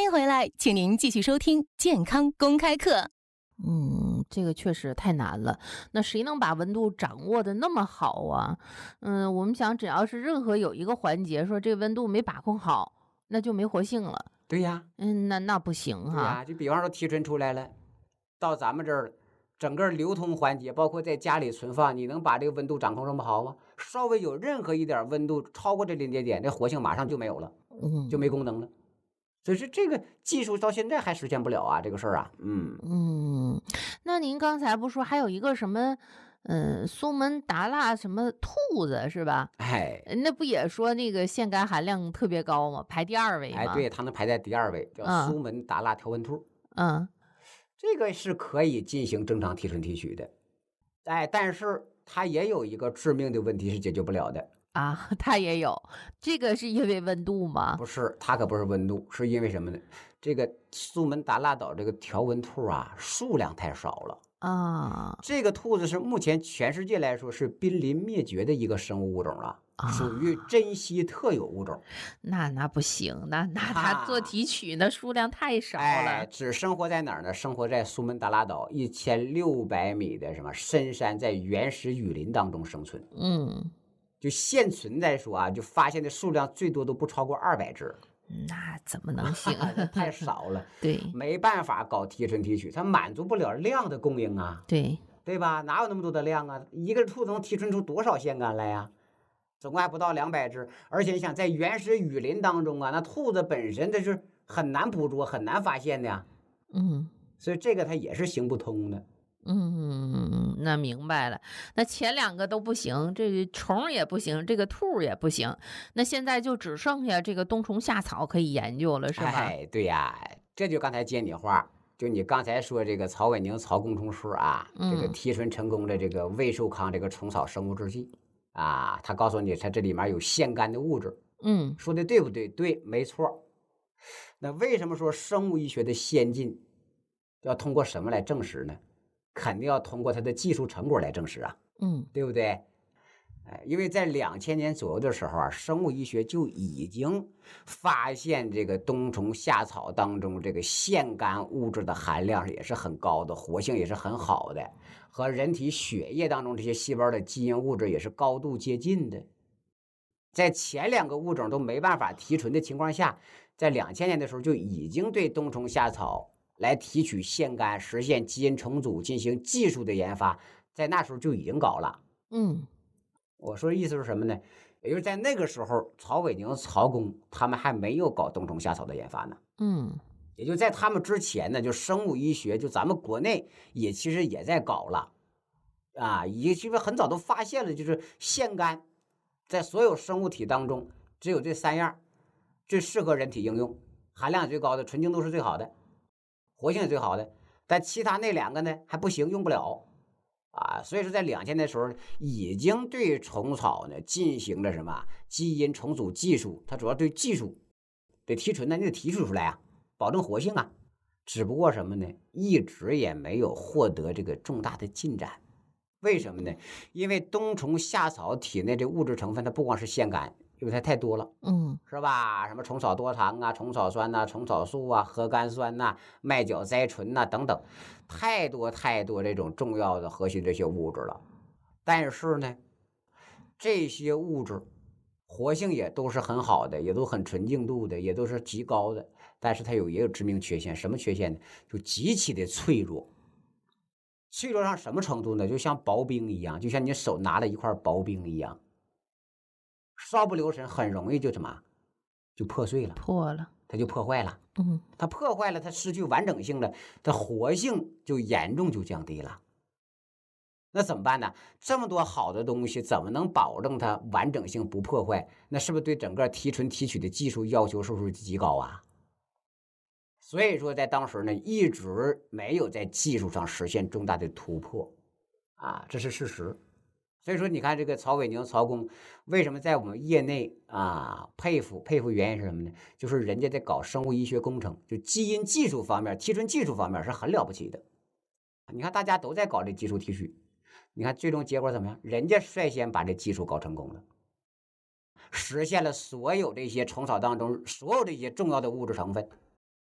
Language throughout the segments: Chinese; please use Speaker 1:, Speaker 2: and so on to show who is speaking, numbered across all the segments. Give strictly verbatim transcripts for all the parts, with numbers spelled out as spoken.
Speaker 1: 迎回来，请您继续收听健康公开课。
Speaker 2: 嗯，这个确实太难了。那谁能把温度掌握的那么好啊？嗯，我们想，只要是任何有一个环节说这个温度没把控好，那就没活性了。
Speaker 3: 对呀，
Speaker 2: 嗯，那那不行哈。
Speaker 3: 对呀，就比方说提纯出来了，到咱们这儿，整个流通环节，包括在家里存放，你能把这个温度掌控这么好吗？稍微有任何一点温度超过这临界点，这活性马上就没有了，
Speaker 2: 嗯，
Speaker 3: 就没功能了。所以说这个技术到现在还实现不了啊，这个事儿啊，
Speaker 2: 嗯嗯，那您刚才不说还有一个什么，嗯，苏门答腊什么兔子是吧？
Speaker 3: 哎，
Speaker 2: 那不也说那个腺苷含量特别高吗？排第二位吗？
Speaker 3: 哎，对，它能排在第二位，叫苏门答腊条纹兔。
Speaker 2: 嗯，
Speaker 3: 这个是可以进行正常提纯提取的，哎，但是它也有一个致命的问题是解决不了的。
Speaker 2: 啊，它也有，这个是因为温度吗？
Speaker 3: 不是，它可不是温度，是因为什么呢？这个苏门答腊岛这个条纹兔啊，数量太少了
Speaker 2: 啊。
Speaker 3: 这个兔子是目前全世界来说是濒临灭绝的一个生物物种了，
Speaker 2: 啊、
Speaker 3: 属于珍稀特有物种。
Speaker 2: 那那不行，那那它做提取那数量太少了。
Speaker 3: 哎，只生活在哪儿呢？生活在苏门答腊岛一千六百米的什么深山，在原始雨林当中生存。
Speaker 2: 嗯。
Speaker 3: 就现存来说啊，就发现的数量最多都不超过二百只，
Speaker 2: 那怎么能行？
Speaker 3: 太少了，
Speaker 2: 对，
Speaker 3: 没办法搞提纯提取，它满足不了量的供应啊，
Speaker 2: 对
Speaker 3: 对吧？哪有那么多的量啊？一个兔子能提纯出多少腺苷来呀？总共还不到两百只，而且你想在原始雨林当中啊，那兔子本身它是很难捕捉、很难发现的呀，
Speaker 2: 嗯，
Speaker 3: 所以这个它也是行不通的。
Speaker 2: 嗯，那明白了。那前两个都不行，这个虫也不行，这个兔也不行。那现在就只剩下这个冬虫夏草可以研究了，是吧？
Speaker 3: 哎，对呀，这就刚才接你话，就你刚才说这个曹伟宁曹工程师啊，
Speaker 2: 嗯、
Speaker 3: 这个提纯成功的这个魏寿康这个虫草生物制剂啊，他告诉你它这里面有腺苷的物质。
Speaker 2: 嗯，
Speaker 3: 说的对不对？对，没错。那为什么说生物医学的先进要通过什么来证实呢？肯定要通过它的技术成果来证实啊，
Speaker 2: 嗯，
Speaker 3: 对不对？哎，因为在两千年左右的时候啊，生物医学就已经发现这个冬虫夏草当中这个腺苷物质的含量也是很高的，活性也是很好的，和人体血液当中这些细胞的基因物质也是高度接近的。在前两个物种都没办法提纯的情况下，在两千年的时候就已经对冬虫夏草来提取腺苷、实现基因重组进行技术的研发，在那时候就已经搞了。
Speaker 2: 嗯，
Speaker 3: 我说意思是什么呢？也就是在那个时候，曹伟宁、曹工他们还没有搞冬虫夏草的研发呢。
Speaker 2: 嗯，
Speaker 3: 也就在他们之前呢，就生物医学，就咱们国内也其实也在搞了，啊，也其实很早都发现了，就是腺苷在所有生物体当中只有这三样最适合人体应用，含量最高的，纯净度是最好的，活性也最好的，但其他那两个呢还不行，用不了啊。所以说在两千的时候已经对虫草呢进行了什么基因重组技术，它主要对技术得提纯呢，你得提取出来啊，保证活性啊。只不过什么呢，一直也没有获得这个重大的进展。为什么呢？因为冬虫夏草体内这物质成分它不光是腺苷，因为它太多了，
Speaker 2: 嗯，
Speaker 3: 是吧？什么虫草多糖啊、虫草酸呐、啊、虫草素啊、核苷酸呐、啊、麦角甾醇呐等等，太多太多这种重要的核心这些物质了。但是呢，这些物质活性也都是很好的，也都很纯净度的，也都是极高的。但是它有也有致命缺陷，什么缺陷呢？就极其的脆弱。脆弱到什么程度呢？就像薄冰一样，就像你手拿了一块薄冰一样，稍不留神很容易就什么就破碎了，
Speaker 2: 破了，
Speaker 3: 它就破坏了。
Speaker 2: 嗯，
Speaker 3: 它破坏了，它失去完整性了，它活性就严重就降低了。那怎么办呢？这么多好的东西，怎么能保证它完整性不破坏？那是不是对整个提纯提取的技术要求是不是极高啊？所以说，在当时呢，一直没有在技术上实现重大的突破，啊，这是事实。所以说，你看这个曹伟宁、曹工，为什么在我们业内啊佩服佩服？原因是什么呢？就是人家在搞生物医学工程，就基因技术方面、提纯技术方面是很了不起的。你看大家都在搞这技术提取，你看最终结果怎么样？人家率先把这技术搞成功了，实现了所有这些虫草当中所有这些重要的物质成分。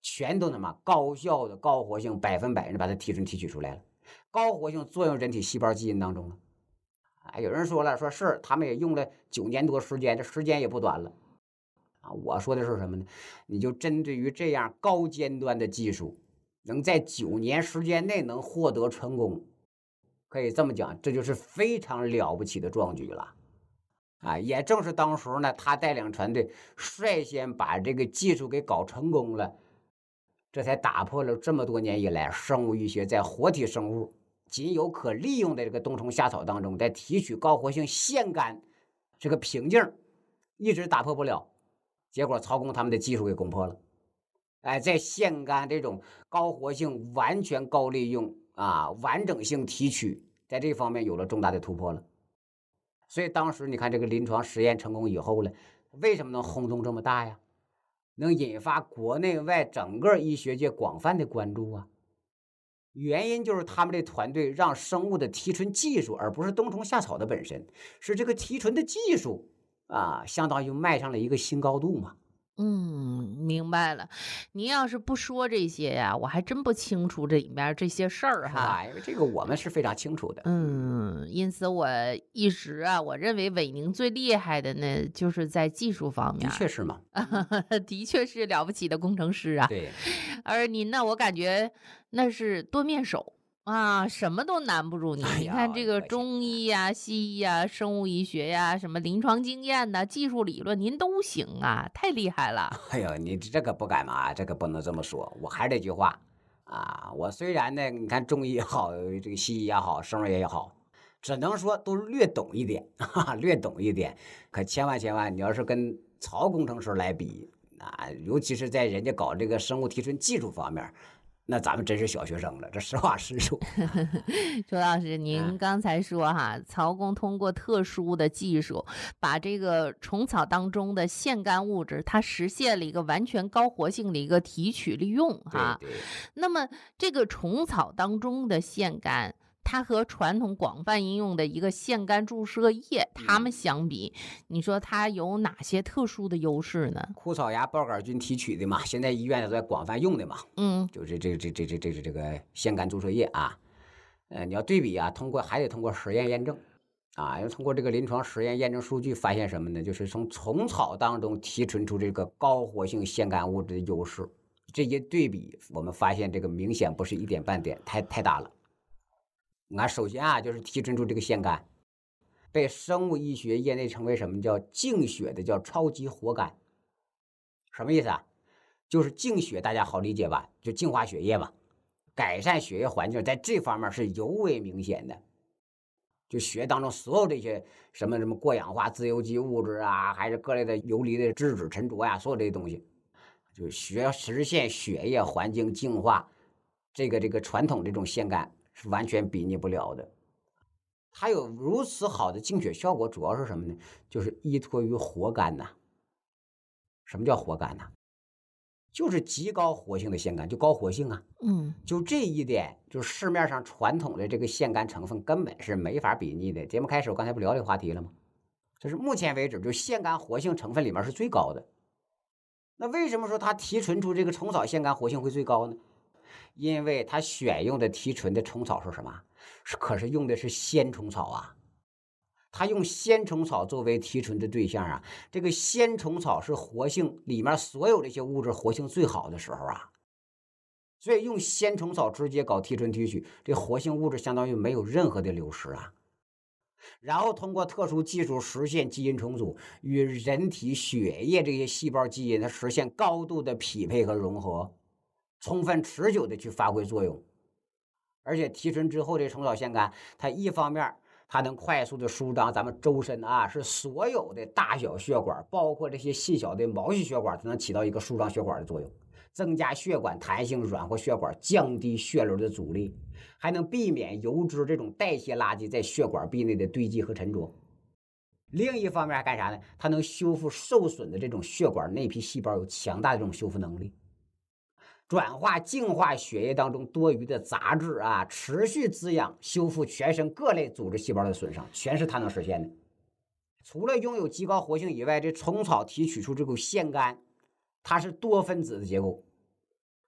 Speaker 3: 全都他妈高效的高活性百分百的把它提纯提取出来了，高活性作用人体细胞基因当中了。啊，有人说了，说是他们也用了九年多时间，这时间也不短了。啊，我说的是什么呢？你就针对于这样高尖端的技术，能在九年时间内能获得成功，可以这么讲，这就是非常了不起的壮举了。啊，也正是当时呢，他带领团队率先把这个技术给搞成功了，这才打破了这么多年以来生物医学在活体生物仅有可利用的这个冬虫夏草当中，在提取高活性腺苷这个瓶颈，一直打破不了。结果曹公他们的技术给攻破了，哎，在腺苷这种高活性、完全高利用啊、完整性提取，在这方面有了重大的突破了。所以当时你看这个临床实验成功以后呢，为什么能轰动这么大呀？能引发国内外整个医学界广泛的关注啊？原因就是他们这团队让生物的提纯技术，而不是冬虫夏草的本身，是这个提纯的技术啊，相当于迈上了一个新高度嘛。
Speaker 2: 嗯，明白了。您要是不说这些呀，我还真不清楚这里面这些事儿哈。
Speaker 3: 啊，因为这个我们是非常清楚的。
Speaker 2: 嗯，因此我一直啊，我认为韦宁最厉害的呢，就是在技术方面。
Speaker 3: 的确是嘛，
Speaker 2: 的确是了不起的工程师啊。
Speaker 3: 对，
Speaker 2: 而您呢，我感觉那是多面手啊，什么都难不住你。
Speaker 3: 哎呀
Speaker 2: 你看这个
Speaker 3: 可惜
Speaker 2: 中医呀、西医呀、生物医学呀、什么临床经验呐、技术理论，您都行啊，太厉害了。
Speaker 3: 哎呦，你这个不敢嘛，这个不能这么说。我还是这句话啊，我虽然呢，你看中医也好，这个西医也好，生物也好，只能说都略懂一点，哈哈，略懂一点。可千万千万，你要是跟曹工程师来比啊，尤其是在人家搞这个生物提纯技术方面，那咱们真是小学生了，这实话实说。
Speaker 2: 周老师，您
Speaker 3: 嗯
Speaker 2: 刚才说哈，曹公通过特殊的技术，把这个虫草当中的腺苷物质，它实现了一个完全高活性的一个提取利用哈。
Speaker 3: 对对，
Speaker 2: 那么这个虫草当中的腺苷，它和传统广泛应用的一个腺苷注射液，它们相比，你说它有哪些特殊的优势呢？
Speaker 3: 枯草芽孢杆菌提取的嘛，现在医院都在广泛用的嘛，
Speaker 2: 嗯
Speaker 3: 就是这这这这这这这个腺苷注射液啊。呃，你要对比啊，通过还得通过实验验证啊，要通过这个临床实验验证数据发现什么呢？就是从虫草当中提纯出这个高活性腺苷物质的优势。这一对比，我们发现这个明显不是一点半点，太太大了。你看，首先啊，就是提纯出这个腺苷，被生物医学业内称为什么叫净血的叫超级活苷。什么意思啊？就是净血，大家好理解吧？就净化血液吧，改善血液环境，在这方面是尤为明显的。就血液当中所有这些什么什么过氧化自由基物质啊，还是各类的游离的质子沉着呀、所有这些东西，就血实现血液环境净化，这个这个传统这种腺苷是完全比拟不了的。它有如此好的净血效果，主要是什么呢？就是依托于活苷呐。什么叫活苷呐？就是极高活性的腺苷，就高活性啊。
Speaker 2: 嗯
Speaker 3: 就这一点，就是市面上传统的这个腺苷成分根本是没法比拟的。节目开始我刚才不聊这个话题了吗？就是目前为止，就腺苷活性成分里面是最高的。那为什么说它提纯出这个虫草腺苷活性会最高呢？因为它选用的提纯的虫草是什么？是可是用的是鲜虫草啊。它用鲜虫草作为提纯的对象啊，这个鲜虫草是活性里面所有这些物质活性最好的时候啊，所以用鲜虫草直接搞提纯提取，这活性物质相当于没有任何的流失啊。然后通过特殊技术实现基因重组，与人体血液这些细胞基因它实现高度的匹配和融合，充分持久的去发挥作用。而且提纯之后这虫草腺苷，它一方面它能快速的舒张咱们周身啊，是所有的大小血管，包括这些细小的毛细血管，它能起到一个舒张血管的作用，增加血管弹性，软化血管，降低血流的阻力，还能避免油脂这种代谢垃圾在血管壁内的堆积和沉着。另一方面还干啥呢？它能修复受损的这种血管内皮细胞，有强大的这种修复能力，转化净化血液当中多余的杂质啊，持续滋养修复全身各类组织细胞的损伤，全是它能实现的。除了拥有极高活性以外，这虫草提取出这个腺苷，它是多分子的结构，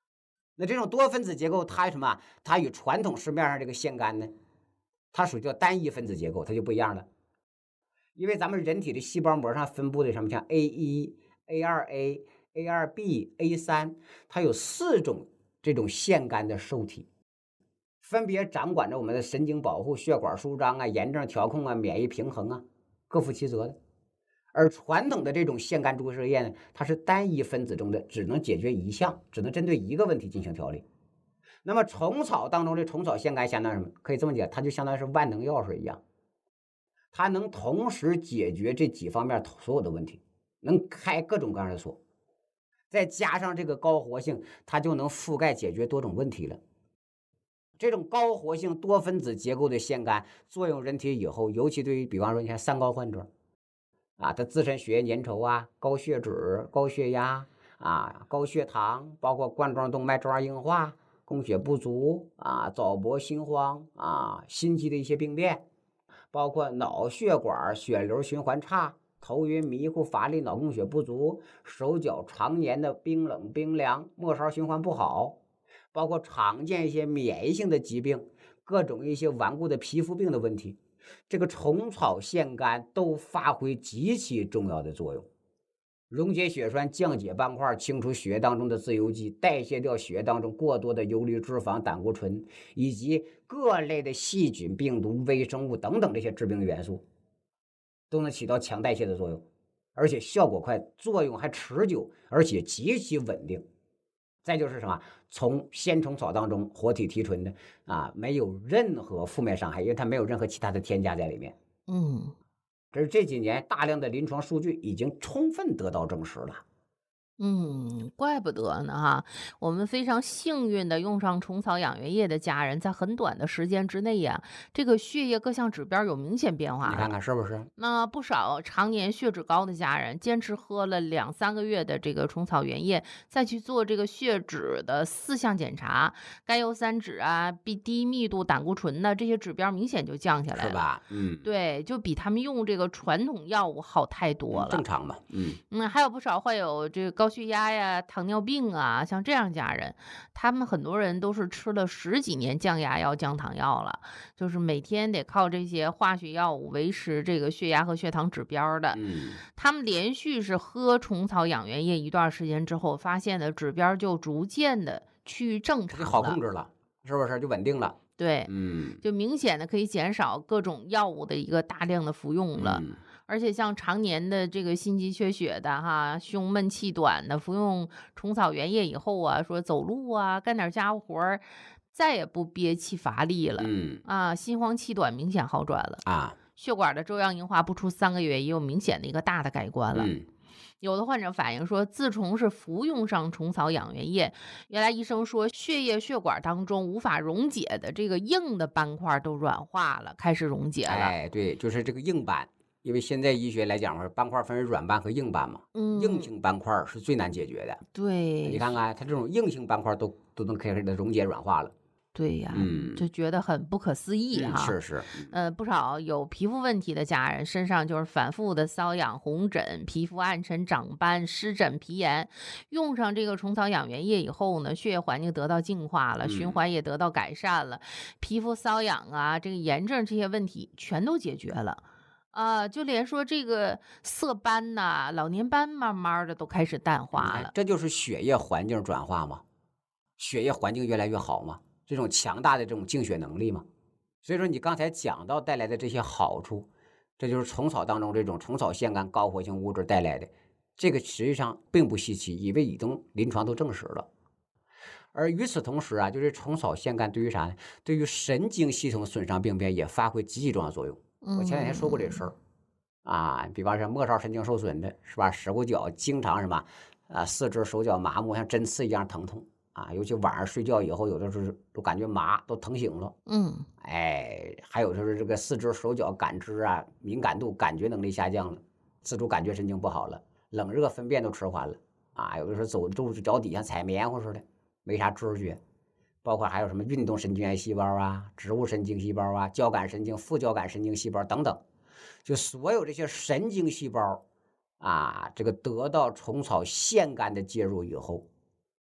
Speaker 3: 那这种多分子结构它什么？它与传统市面上这个腺苷呢，它属于叫单一分子结构，它就不一样了。因为咱们人体的细胞膜上分布的什么，像 A 一、A 二 A、A 二 B、A 三，它有四种这种腺苷的受体，分别掌管着我们的神经保护、血管舒张啊、炎症调控啊、免疫平衡啊，各负其责的。而传统的这种腺苷注射液呢，它是单一分子中的，只能解决一项，只能针对一个问题进行调理。那么虫草当中的虫草腺苷相当于什么？可以这么讲，它就相当于是万能药水一样，它能同时解决这几方面所有的问题，能开各种各样的锁，再加上这个高活性，它就能覆盖解决多种问题了。这种高活性多分子结构的腺苷作用人体以后，尤其对于比方说你看三高患者啊，他自身血液粘稠啊、高血脂、高血压啊、高血糖，包括冠状动脉粥样硬化、供血不足啊、早搏心慌啊、心悸的一些病变，包括脑血管血流循环差、头晕迷糊、乏力、脑供血不足、手脚常年的冰冷冰凉、末梢循环不好，包括常见一些免疫性的疾病，各种一些顽固的皮肤病的问题，这个虫草腺苷都发挥极其重要的作用，溶解血栓、降解斑块、清除血液当中的自由基，代谢掉血液当中过多的游离脂肪、胆固醇以及各类的细菌、病毒、微生物等等这些致病元素，都能起到强代谢的作用，而且效果快，作用还持久，而且极其稳定。再就是什么，从鲜虫草当中活体提纯的啊，没有任何负面伤害，因为它没有任何其他的添加在里面。
Speaker 2: 嗯，
Speaker 3: 这是这几年大量的临床数据已经充分得到证实了。
Speaker 2: 嗯，怪不得呢哈！我们非常幸运的用上虫草养元液的家人，在很短的时间之内呀，这个血液各项指标有明显变化
Speaker 3: 你看
Speaker 2: 了。
Speaker 3: 看是不是？
Speaker 2: 那不少常年血脂高的家人，坚持喝了两三个月的这个虫草原液，再去做这个血脂的四项检查，甘油三酯啊、B 低密度胆固醇呢，这些指标明显就降下来了。
Speaker 3: 是吧？嗯，
Speaker 2: 对，就比他们用这个传统药物好太多了。
Speaker 3: 正常嘛。嗯
Speaker 2: 嗯，还有不少患有这个高血压呀、糖尿病啊，像这样家人，他们很多人都是吃了十几年降压药、降糖药了，就是每天得靠这些化学药物维持这个血压和血糖指标的。
Speaker 3: 嗯，
Speaker 2: 他们连续是喝虫草养元液一段时间之后，发现的指标就逐渐的趋于正常
Speaker 3: 就
Speaker 2: 了，
Speaker 3: 好控制了，是不是？就稳定了。
Speaker 2: 对，
Speaker 3: 嗯，
Speaker 2: 就明显的可以减少各种药物的一个大量的服用了。
Speaker 3: 嗯
Speaker 2: 而且像常年的这个心肌缺血的哈，胸闷气短的，服用虫草原液以后啊，说走路啊，干点家务活儿，再也不憋气乏力了。
Speaker 3: 嗯
Speaker 2: 啊，心慌气短明显好转了，
Speaker 3: 啊，
Speaker 2: 血管的粥样硬化不出三个月也有明显的一个大的改观了。
Speaker 3: 嗯
Speaker 2: 有的患者反映说，自从是服用上虫草养元液，原来医生说血液血管当中无法溶解的这个硬的斑块都软化了，开始溶解了。
Speaker 3: 哎，对，就是这个硬斑。因为现在医学来讲嘛，斑块分为软斑和硬斑嘛，
Speaker 2: 嗯，
Speaker 3: 硬性斑块是最难解决的。
Speaker 2: 对，
Speaker 3: 你看看它这种硬性斑块都都能开始的溶解软化了。
Speaker 2: 对呀，
Speaker 3: 嗯
Speaker 2: 就觉得很不可思议
Speaker 3: 嗯
Speaker 2: 哈。
Speaker 3: 是是，
Speaker 2: 呃，不少有皮肤问题的家人身上就是反复的瘙痒、红疹、皮肤暗沉、长斑、湿疹、皮炎。用上这个虫草养元液以后呢，血液环境得到净化了，循
Speaker 3: 嗯
Speaker 2: 环也得到改善了，皮肤瘙痒啊、这个炎症这些问题全都解决了。啊，就连说这个色斑呐、老年斑，慢慢的都开始淡
Speaker 3: 你
Speaker 2: 化了。
Speaker 3: 看这就是血液环境转化嘛，血液环境越来越好嘛，这种强大的这种净血能力嘛。所以说你刚才讲到带来的这些好处，这就是虫草当中这种虫草腺苷高活性物质带来的，这个实际上并不稀奇，因为已经临床都证实了。而与此同时啊，就是虫草腺苷对于啥呢？对于神经系统损伤病变也发挥极其重要作用。我前两天说过这事儿，啊，比方说末梢神经受损的是吧？手脚经常什么啊，四肢手脚麻木，像针刺一样疼痛啊，尤其晚上睡觉以后，有的时候都感觉麻，都疼醒了。
Speaker 2: 嗯，
Speaker 3: 哎，还有就是这个四肢手脚感知啊，敏感度、感觉能力下降了，自主感觉神经不好了，冷热分辨都迟缓了啊，有的时候走路脚底下踩棉花似的，没啥知觉。包括还有什么运动神经元细胞啊、植物神经细胞啊、交感神经、副交感神经细胞等等，就所有这些神经细胞啊，这个得到虫草腺苷的介入以后，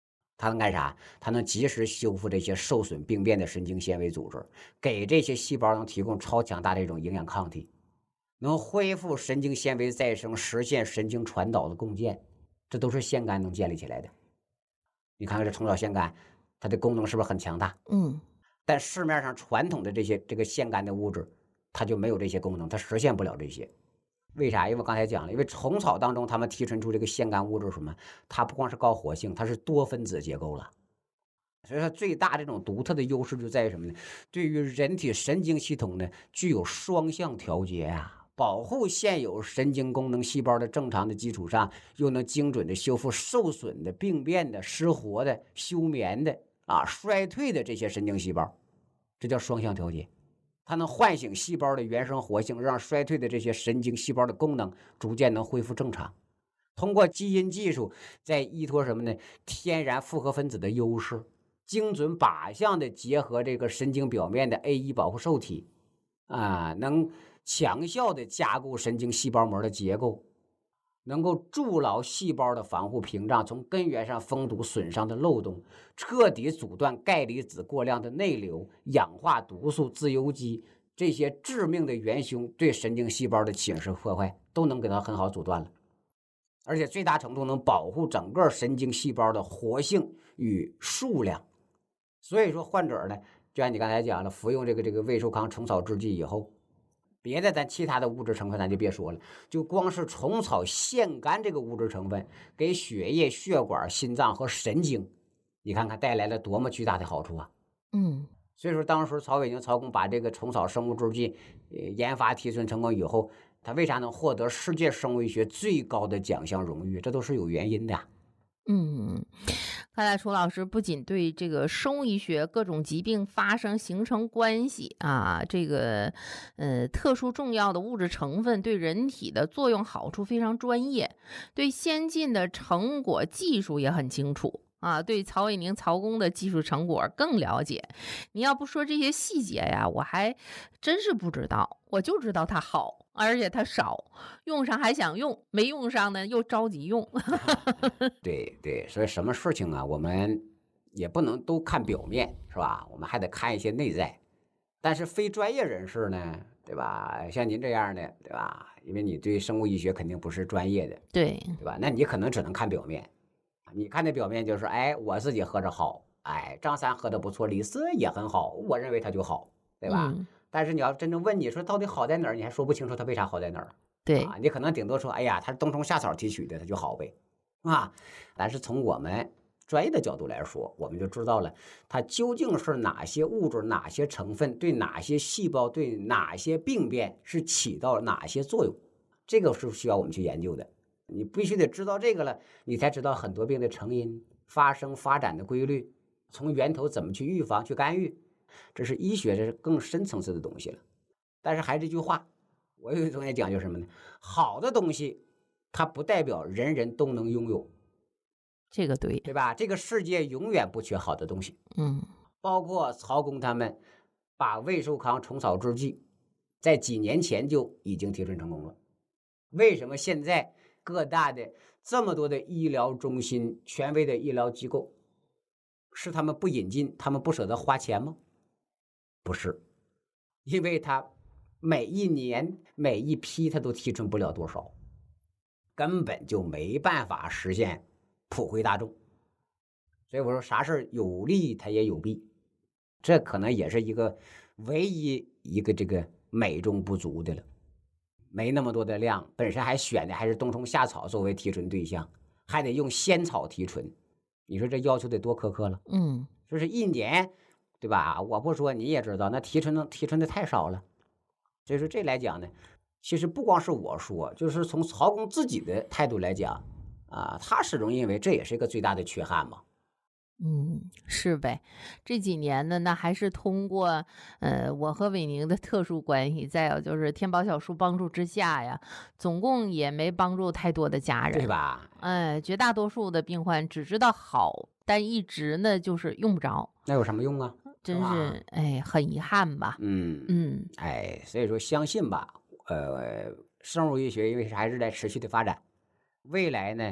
Speaker 3: 它能干啥？它能及时修复这些受损病变的神经纤维组织，给这些细胞能提供超强大的一种营养抗体，能恢复神经纤维再生，实现神经传导的共建，这都是腺苷能建立起来的。你看看这虫草腺苷，它的功能是不是很强大？
Speaker 2: 嗯，
Speaker 3: 但市面上传统的这些这个腺苷的物质，它就没有这些功能，它实现不了这些。为啥？因为我刚才讲了，因为虫草当中他们提纯出这个腺苷物质什么，它不光是高活性，它是多分子结构了。所以说最大这种独特的优势就在于什么呢？对于人体神经系统呢，具有双向调节啊，保护现有神经功能细胞的正常的基础上，又能精准的修复受损的、病变的、失活的、休眠的啊、衰退的这些神经细胞，这叫双向调节。它能唤醒细胞的原生活性，让衰退的这些神经细胞的功能逐渐能恢复正常。通过基因技术，再依托什么呢？天然复合分子的优势，精准靶向的结合这个神经表面的 A 一 保护受体，啊，能强效的加固神经细胞膜的结构，能够筑牢细胞的防护屏障，从根源上封堵损伤的漏洞，彻底阻断钙离子过量的内流、氧化毒素、自由基这些致命的元凶对神经细胞的侵蚀破坏，都能给它很好阻断了。而且最大程度能保护整个神经细胞的活性与数量。所以说患者呢，就像你刚才讲了，服用这个这个胃寿康虫草制剂以后，别的咱其他的物质成分咱就别说了，就光是虫草腺苷这个物质成分给血液、血管、心脏和神经，你看看带来了多么巨大的好处啊！
Speaker 2: 嗯，
Speaker 3: 所以说当时曹伟宁、曹公把这个虫草生物制剂呃研发提纯成功以后，他为啥能获得世界生物医学最高的奖项荣誉？这都是有原因的。
Speaker 2: 嗯，看来楚老师不仅对这个生物医学各种疾病发生形成关系啊，这个呃特殊重要的物质成分对人体的作用好处非常专业，对先进的成果技术也很清楚啊，对曹伟宁、曹公的技术成果更了解。你要不说这些细节呀，我还真是不知道，我就知道它好。而且它少，用上还想用，没用上呢又着急用。
Speaker 3: 对对，所以什么事情啊，我们也不能都看表面，是吧？我们还得看一些内在。但是非专业人士呢，对吧？像您这样的，对吧？因为你对生物医学肯定不是专业的，
Speaker 2: 对
Speaker 3: 对吧？那你可能只能看表面。你看那表面就是，哎，我自己喝着好，哎，张三喝的不错，李四也很好，我认为他就好，对吧？
Speaker 2: 嗯
Speaker 3: 但是你要真正问你说到底好在哪儿，你还说不清楚它为啥好在哪儿。
Speaker 2: 对
Speaker 3: 啊，你可能顶多说，哎呀，它是冬虫夏草提取的，它就好呗，啊。但是从我们专业的角度来说，我们就知道了它究竟是哪些物质、哪些成分对哪些细胞、对哪些病变是起到哪些作用，这个是需要我们去研究的。你必须得知道这个了，你才知道很多病的成因、发生发展的规律，从源头怎么去预防、去干预。这是医学，这是更深层次的东西了。但是还是这句话，我有一同学讲究什么呢？好的东西，它不代表人人都能拥有，
Speaker 2: 这个对，
Speaker 3: 对吧？这个世界永远不缺好的东西。
Speaker 2: 嗯
Speaker 3: 包括曹公他们把胃寿康虫草制剂在几年前就已经提纯成功了。为什么现在各大的这么多的医疗中心、权威的医疗机构，是他们不引进，他们不舍得花钱吗？不是，因为他每一年每一批他都提纯不了多少，根本就没办法实现普惠大众。所以我说啥事有利它也有弊，这可能也是一个唯一一个这个美中不足的了。没那么多的量，本身还选的还是冬虫夏草作为提纯对象，还得用仙草提纯，你说这要求得多苛刻了？
Speaker 2: 嗯，
Speaker 3: 就是一年，对吧？我不说你也知道，那提纯的提纯的太少了。所以说这来讲呢，其实不光是我说，就是从曹公自己的态度来讲啊，他始终认为这也是一个最大的缺憾嘛。
Speaker 2: 嗯，是呗。这几年呢，那还是通过呃我和伟宁的特殊关系，再有就是天宝小叔帮助之下呀，总共也没帮助太多的家人，
Speaker 3: 对吧？
Speaker 2: 哎，绝大多数的病患只知道好，但一直呢就是用不着，
Speaker 3: 那有什么用啊？
Speaker 2: 真
Speaker 3: 吧
Speaker 2: 是哎很遗憾吧。
Speaker 3: 嗯
Speaker 2: 嗯
Speaker 3: 哎，所以说相信吧，呃，生物医学因为还是在持续的发展，未来呢，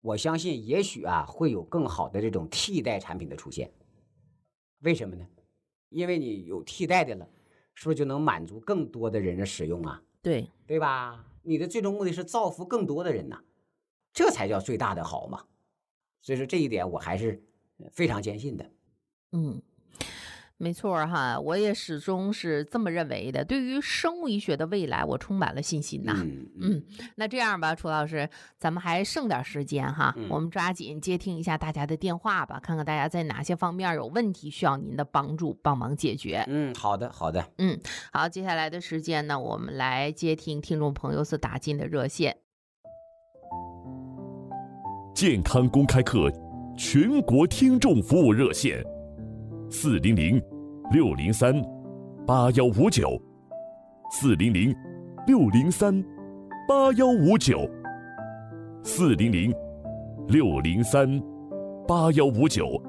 Speaker 3: 我相信也许啊会有更好的这种替代产品的出现。为什么呢？因为你有替代的了，是不是就能满足更多的人的使用啊？
Speaker 2: 对，
Speaker 3: 对吧？你的最终目的是造福更多的人呐、这才叫最大的好嘛。所以说这一点我还是非常坚信的。
Speaker 2: 嗯，没错儿哈，我也始终是这么认为的。对于生物医学的未来，我充满了信心呐。
Speaker 3: 嗯
Speaker 2: 嗯，那这样吧，楚老师，咱们还剩点时间哈，
Speaker 3: 嗯
Speaker 2: 我们抓紧接听一下大家的电话吧，看看大家在哪些方面有问题，需要您的帮助，帮忙解决。
Speaker 3: 嗯，好的好的。
Speaker 2: 嗯，好，接下来的时间呢，我们来接听听众朋友所打进的热线。
Speaker 4: 健康公开课全国听众服务热线：四零零六零三八幺五九，四零零六零三八幺五九，四零零六零三八幺五九。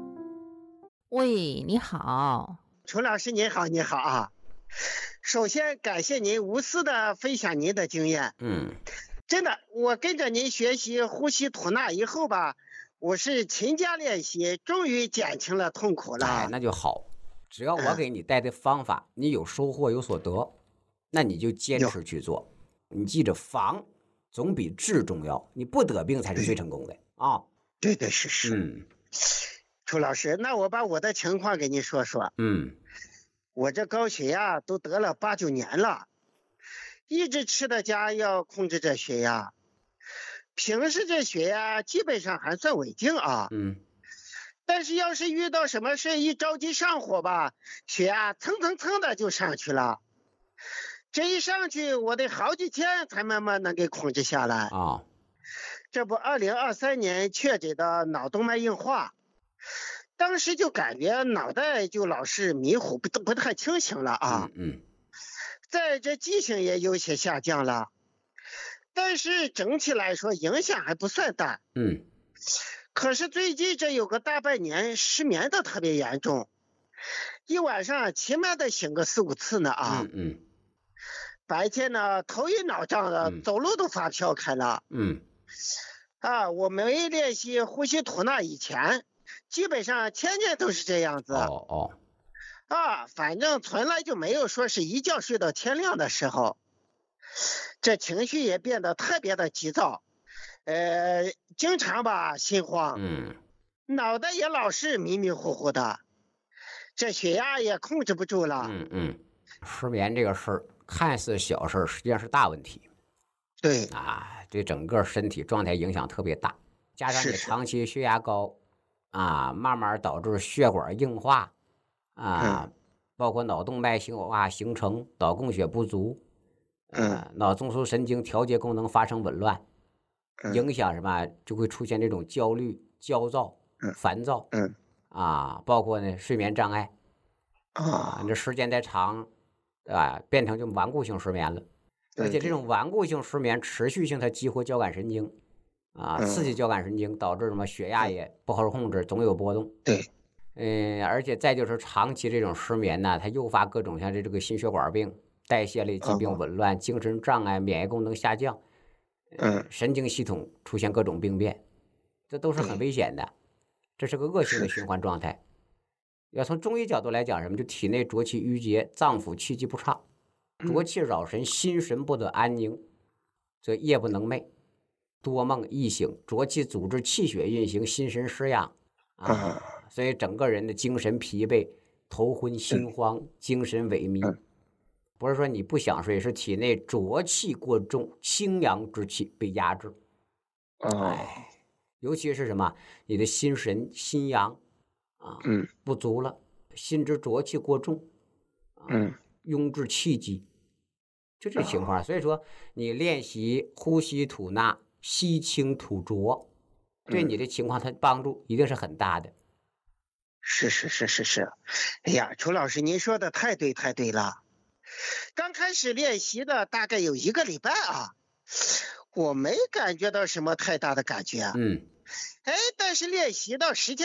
Speaker 2: 喂，你好。
Speaker 5: 楚老师您好，你好啊！首先感谢您无私的分享您的经验。
Speaker 3: 嗯，
Speaker 5: 真的，我跟着您学习呼吸吐纳以后吧，我是勤加练习，终于减轻了痛苦了。
Speaker 3: 哎，那就好。只要我给你带的方法，你有收获有所得，那你就坚持去做。你记着，防总比治重要，你不得病才是最成功的啊。
Speaker 5: 对对是是。
Speaker 3: 嗯
Speaker 5: 楚老师，那我把我的情况给您说说。
Speaker 3: 嗯
Speaker 5: 我这高血压都得了八九年了，一直吃的家要控制着血压，平时这血压基本上还算稳定啊。
Speaker 3: 嗯
Speaker 5: 但是要是遇到什么事一着急上火吧，血压蹭蹭蹭的就上去了。这一上去，我得好几天才慢慢能给控制下来。
Speaker 3: 啊
Speaker 5: 这不，二零二三年确诊的脑动脉硬化，当时就感觉脑袋就老是迷糊，不不太清醒了啊。
Speaker 3: 嗯嗯
Speaker 5: 再这记性也有些下降了，但是整体来说影响还不算大。
Speaker 3: 嗯
Speaker 5: 可是最近这有个大半年失眠的特别严重，一晚上起码得醒个四五次呢啊。
Speaker 3: 嗯嗯
Speaker 5: 白天呢头晕脑胀的，
Speaker 3: 嗯
Speaker 5: 走路都发飘开了。
Speaker 3: 嗯
Speaker 5: 啊，我没练习呼吸吐纳以前，基本上天天都是这样子。
Speaker 3: 哦哦
Speaker 5: 啊，反正从来就没有说是一觉睡到天亮的时候。这情绪也变得特别的急躁，呃，经常吧心慌，
Speaker 3: 嗯
Speaker 5: 脑袋也老是迷迷糊糊的，这血压也控制不住了。
Speaker 3: 嗯嗯，失眠这个事儿看似小事儿，实际上是大问题
Speaker 5: 对，
Speaker 3: 啊，对整个身体状态影响特别大。加上你
Speaker 5: 是是
Speaker 3: 长期血压高啊，慢慢导致血管硬化啊，包括脑动脉硬化形成，脑供血不足，呃，脑中枢神经调节功能发生紊乱，
Speaker 5: 嗯
Speaker 3: 影响什么就会出现这种焦虑、焦躁、
Speaker 5: 嗯
Speaker 3: 烦躁
Speaker 5: 嗯
Speaker 3: 啊，包括呢睡眠障碍啊，
Speaker 5: 啊，
Speaker 3: 你这时间再长，啊，变成就顽固性失眠了。而且这
Speaker 5: 对
Speaker 3: 种顽固性失眠持续性，它激活交感神经啊，刺激交感神经，导致什么血压也不好控制，总有波动。
Speaker 5: 对，
Speaker 3: 嗯，而且再就是长期这种失眠呢，它诱发各种像这这个心血管病、代谢类疾病
Speaker 5: 哦
Speaker 3: 紊乱、精神障碍、免疫功能下降，
Speaker 5: 嗯
Speaker 3: 神经系统出现各种病变，这都是很危险的，这是个恶性的循环状态。要从中医角度来讲，什么就体内浊气郁结，脏腑气机不畅，浊气扰神，心神不得安宁，这夜不能寐，多梦易醒，浊气阻滞气血运行，心神失养啊，所以整个人的精神疲惫，头昏心慌，精神萎靡。不是说你不想睡，是体内浊气过重，清阳之气被压制。
Speaker 5: 哦，
Speaker 3: 尤其是什么，你的心神心阳啊
Speaker 5: 嗯
Speaker 3: 不足了，心之浊气过重，
Speaker 5: 嗯
Speaker 3: 壅滞气机，就这情况。所以说，你练习呼吸吐纳，吸清吐浊，对你的情况它帮助一定是很大的。
Speaker 5: 是是是是是，哎呀，楚老师您说的太对太对了。刚开始练习的大概有一个礼拜啊，我没感觉到什么太大的感觉啊。
Speaker 3: 嗯
Speaker 5: 哎，但是练习到时间